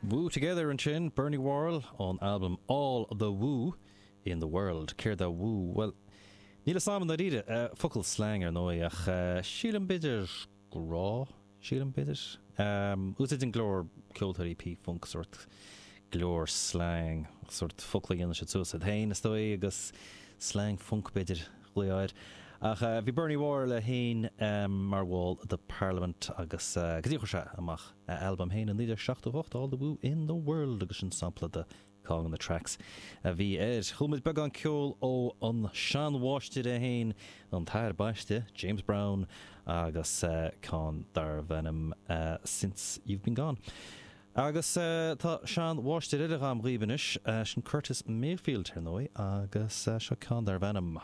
Woo Together and Chin, Bernie Worrell on album All the Woo in the World. Céir the Woo. Well, níl saman na ríide focail slang ar nói ach sílan bidir grá, sílan bidir. Úsid in glór ceoltarí P-funk sort glór slang sort focail gana se túsad. Hain is dói agus slang funk bidir chluiáid. Ach bhí Bernie Worrell a hain mar bháil the Parliament agus gadíocha se amach album hain an líidir 68 All the Woo in the World agus an sampla de cáin na tracks bhí chuid beag an ceol ó an Sean Washington a hain an tair baiste James Brown agus cá dar bhenim Since You've Been Gone. Agus tá Sean Washington idir am ríbanis sin Curtis Mayfield ar nói agus seo cá dar bhenim